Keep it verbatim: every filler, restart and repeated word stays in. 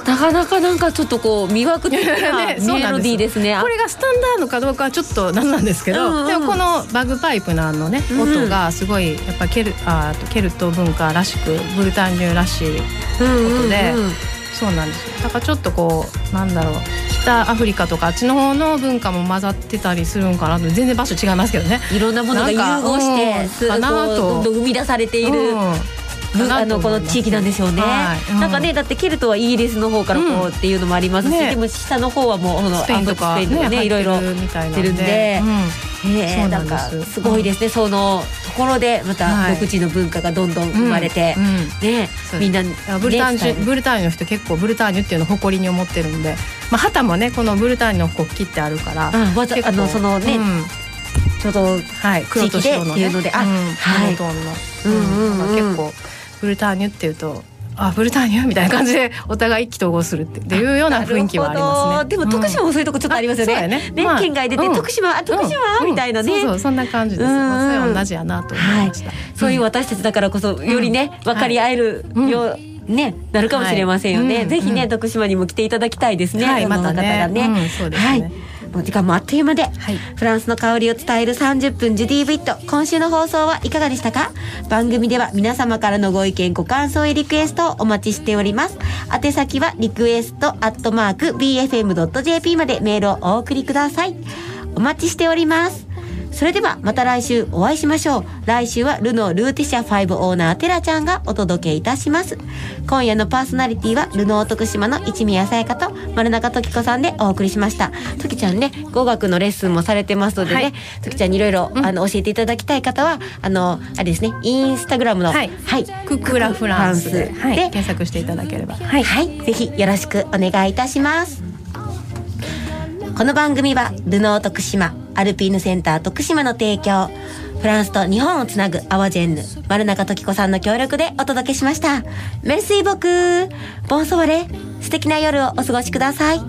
なかなかなんかちょっとこう魅惑的なね、 メロディーですね。 これがスタンダードかどうかはちょっとなんなんですけど、うんうん、でもこのバグパイプのあのね、うん、音がすごいやっぱケル、あとケルト文化らしくブルターニュらしい音で、うんうんうん、そうなんですよ。だからちょっとこうなんだろう、北アフリカとかあっちの方の文化も混ざってたりするんかなと。全然場所違いますけどね。 いろんなものが融合してかなとどんどん生み出されている、うんあのこの地域なんでしょうね、はいうん、なんかねだってケルトはイギリスの方からこうっていうのもありますし、うんね、でも下の方はもうスペインとかね、ねいろいろしてるんで、うん、えー、なんかすごいですね、うん、そのところでまた独自の文化がどんどん生まれて、はいうんね、みんな、ね、 ブルターニュブルターニュの人結構ブルターニュっていうのを誇りに思ってるんで、まあ、旗もねこのブルターニュの国旗ってあるから、 あわざあのそのね、うんちょうど黒と白のね、 っていうので、あ、 はい、モノトーンの、うんうんうん、結構ブルターニュっていうとあブルターニュみたいな感じでお互い意気投合するっていうような雰囲気はありますね。 でも徳島もそういうとこちょっとありますよね。うん、ね、ねまあ、県外出て、うん、徳島あ徳島、うん、みたいなね、 そうそうそんな感じです。まあ、それ同じやなと思いました。はい、 そういう私たちだからこそよりね、うん、分かり合えるよう、はいね、なるかもしれませんよね。はいうん、ぜひね、うん、徳島にも来ていただきたいですね。はい、またね、方がね、うん、そうですね。はい。もう時間もあっという間で、はい、フランスの香りを伝えるさんじゅっぷんジュディブイット、今週の放送はいかがでしたか？番組では皆様からのご意見ご感想やリクエストをお待ちしております。宛先はリクエストアットマーク ビーエフエムドットジェーピー までメールをお送りください。お待ちしております。それではまた来週お会いしましょう。来週はルノールーティシャフオーナーテラちゃんがお届けいたします。今夜のパーソナリティはルノー徳島の一宮さやかと丸中時子さんでお送りしました。時ちゃんね、語学のレッスンもされてますのでね、はい、時ちゃんにいろいろあの教えていただきたい方はあのあれですね、インスタグラムの、はいはい、 ククラフランスで、はい、検索していただければ、 はい、はい、ぜひよろしくお願いいたします。この番組はルノー徳島アルピーヌセンター徳島の提供、フランスと日本をつなぐアワジェンヌ丸中時子さんの協力でお届けしました。メルシーボクボンソワレ、素敵な夜をお過ごしください。